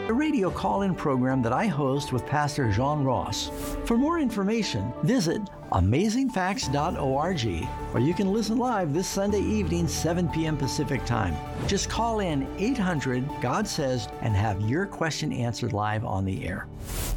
a radio call-in program that I host with Pastor Jean Ross. For more information, visit amazingfacts.org, or you can listen live this Sunday evening, 7 p.m. Pacific Time. Just call in 800-GOD-SAYS and have your question answered live on the air.